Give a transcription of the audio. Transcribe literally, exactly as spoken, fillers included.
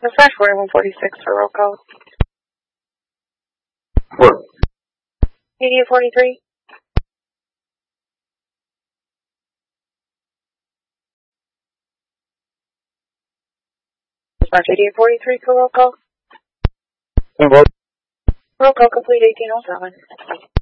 Dispatch forty-one forty-six for roll call. What? Media forty-three. Dispatch Media forty-three for roll call. And what? Roll call complete eighteen oh seven.